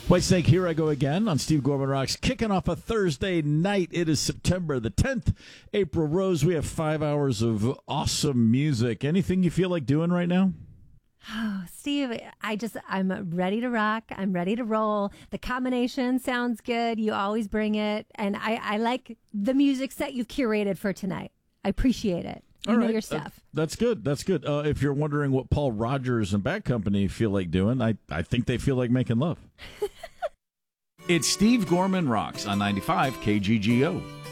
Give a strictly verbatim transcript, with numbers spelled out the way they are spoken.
Whitesnake, here I go again on Steve Gorman Rocks, kicking off a Thursday night. It is September the tenth. April Rose, we have five hours of awesome music. Anything you feel like doing right now? Oh, Steve, I just, I'm ready to rock. I'm ready to roll. The combination sounds good. You always bring it. And I, I like the music set you've curated for tonight. I appreciate it. You All know right. your stuff. Uh, that's good. That's good. Uh, if you're wondering what Paul Rogers and Bad Company feel like doing, I, I think they feel like making love. It's Steve Gorman Rocks on ninety-five K G G O.